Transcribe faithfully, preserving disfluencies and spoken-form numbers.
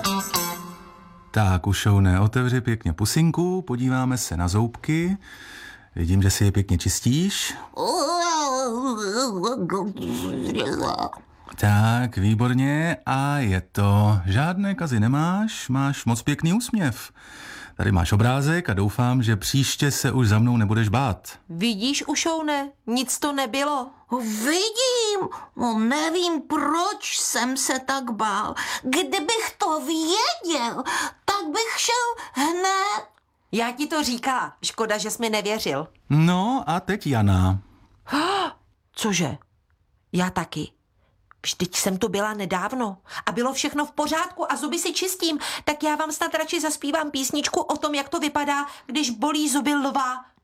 Tak, Ušoune, otevři pěkně pusinku, podíváme se na zoubky. Vidím, že si je pěkně čistíš. Tak, výborně. A je to. Žádné kazy nemáš, máš moc pěkný úsměv. Tady máš obrázek a doufám, že příště se už za mnou nebudeš bát. Vidíš, Ušoune, nic to nebylo. Vidím, no nevím, proč jsem se tak bál. Kdybych to věděl, tak bych šel hned. Já ti to říká, škoda, že jsi mi nevěřil. No a teď Jana. Cože? Já taky. Vždyť jsem tu byla nedávno a bylo všechno v pořádku a zuby si čistím, tak já vám snad radši zaspívám písničku o tom, jak to vypadá, když bolí zuby lva.